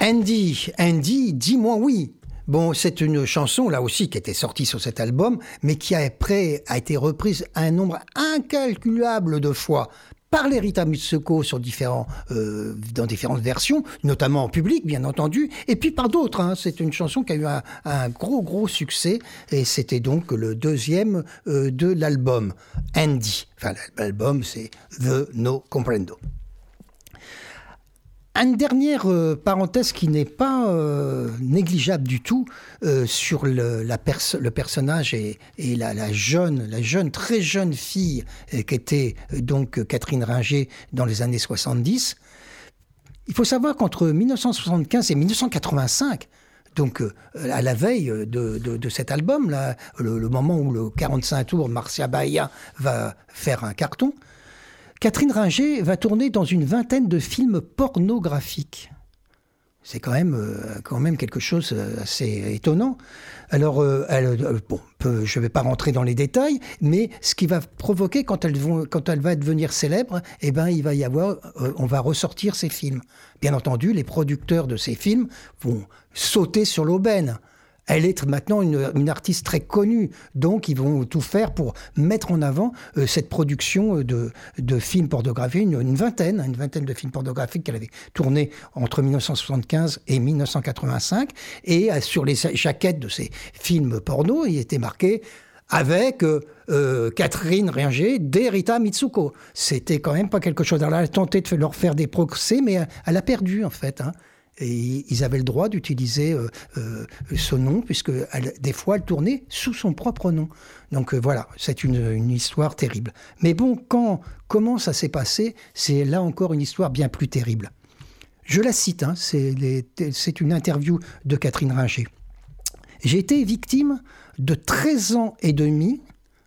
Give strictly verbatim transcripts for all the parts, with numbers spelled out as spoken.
Andy, Andy, dis-moi oui. Bon, c'est une chanson, là aussi, qui était sortie sur cet album, mais qui après a été reprise un nombre incalculable de fois par les Rita Mitsuko sur différents, euh, dans différentes versions, notamment en public, bien entendu, et puis par d'autres. Hein. C'est une chanson qui a eu un, un gros, gros succès, et c'était donc le deuxième euh, de l'album, Andy. Enfin, l'album, c'est The No Comprendo. Une dernière euh, parenthèse qui n'est pas euh, négligeable du tout euh, sur le, la pers- le personnage et, et la, la jeune, la jeune, très jeune fille euh, qui était euh, donc Catherine Ringer dans les années soixante-dix. Il faut savoir qu'entre dix-neuf cent soixante-quinze et dix-neuf cent quatre-vingt-cinq, donc euh, à la veille de, de, de cet album, là, le, le moment où le quarante-cinq tours Marcia Bahia va faire un carton, Catherine Ringer va tourner dans une vingtaine de films pornographiques. C'est quand même, euh, quand même quelque chose assez étonnant. Alors, euh, elle, euh, bon, peu, je ne vais pas rentrer dans les détails, mais ce qui va provoquer, quand elle, vont, quand elle va devenir célèbre, eh ben, il va y avoir, euh, on va ressortir ces films. Bien entendu, les producteurs de ces films vont sauter sur l'aubaine. Elle est maintenant une, une artiste très connue, donc ils vont tout faire pour mettre en avant euh, cette production de, de films pornographiques, une, une vingtaine, une vingtaine de films pornographiques qu'elle avait tournés entre dix-neuf cent soixante-quinze et dix-neuf cent quatre-vingt-cinq, et euh, sur les jaquettes de ces films porno, il était marqué avec euh, euh, Catherine Ringer des Rita Mitsuko. C'était quand même pas quelque chose. Alors elle a tenté de leur faire des procès, mais elle, elle a perdu en fait, hein. Et ils avaient le droit d'utiliser euh, euh, ce nom, puisque elle, des fois, elle tournait sous son propre nom. Donc euh, voilà, c'est une, une histoire terrible. Mais bon, quand, comment ça s'est passé, c'est là encore une histoire bien plus terrible. Je la cite, hein, c'est, les, c'est une interview de Catherine Ringer. « J'ai été victime de treize ans et demi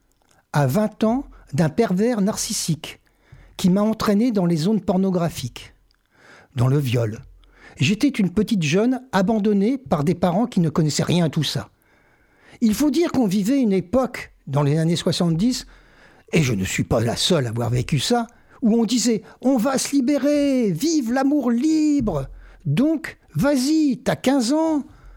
à vingt ans d'un pervers narcissique qui m'a entraîné dans les zones pornographiques, dans le viol. J'étais une petite jeune abandonnée par des parents qui ne connaissaient rien à tout ça. Il faut dire qu'on vivait une époque, dans les années soixante-dix, et je ne suis pas la seule à avoir vécu ça, où on disait « on va se libérer, vive l'amour libre !» Donc, vas-y, t'as quinze ans,